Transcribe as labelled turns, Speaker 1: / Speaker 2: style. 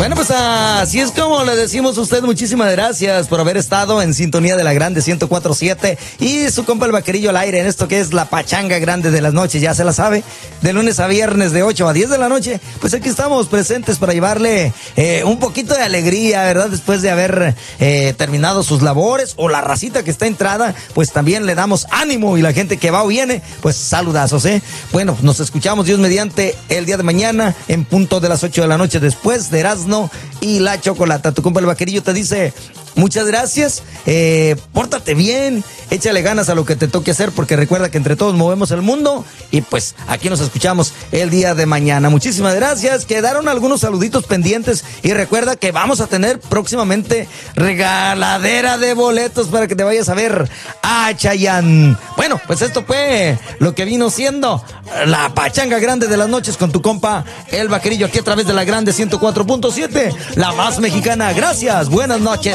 Speaker 1: Bueno, pues así es como le decimos a usted. Muchísimas gracias por haber estado en sintonía de la Grande 104.7 y su compa el Vaquerillo al aire en esto que es la pachanga grande de las noches, ya se la sabe, de lunes a viernes de 8 a 10 de la noche. Pues aquí estamos presentes para llevarle un poquito de alegría, ¿verdad? Después de haber terminado sus labores, o la racita que está entrada, pues también le damos ánimo, y la gente que va o viene, pues saludazos, ¿eh? Bueno, nos escuchamos Dios mediante el día de mañana en punto de las 8 de la noche, después de Erasmo y la Chocolata. Tu compa el Vaquerillo te dice muchas gracias, pórtate bien, échale ganas a lo que te toque hacer, porque recuerda que entre todos movemos el mundo, y pues aquí nos escuchamos el día de mañana. Muchísimas gracias. Quedaron algunos saluditos pendientes, y recuerda que vamos a tener próximamente regaladera de boletos para que te vayas a ver a Chayanne. Bueno, pues esto fue lo que vino siendo la pachanga grande de las noches con tu compa el Vaquerillo, aquí a través de la Grande 104.7, la más mexicana. Gracias, buenas noches.